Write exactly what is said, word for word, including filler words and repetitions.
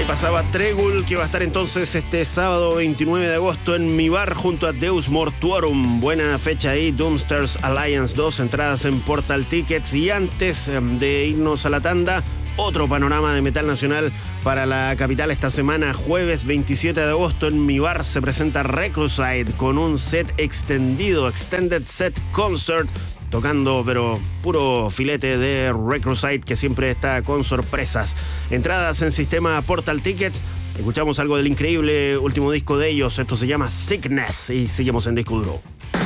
pasaba Tregul, que va a estar entonces este sábado veintinueve de agosto en mi bar junto a Deus Mortuorum. Buena fecha ahí, Doomsters Alliance dos, entradas en Portal Tickets. Y antes de irnos a la tanda, otro panorama de metal nacional para la capital esta semana. Jueves veintisiete de agosto en mi bar se presenta Recrucide con un set extendido, Extended Set Concert, tocando pero puro filete de Recrucide, que siempre está con sorpresas. Entradas en sistema Portal Tickets. Escuchamos algo del increíble último disco de ellos. Esto se llama Sickness y seguimos en Disco Duro.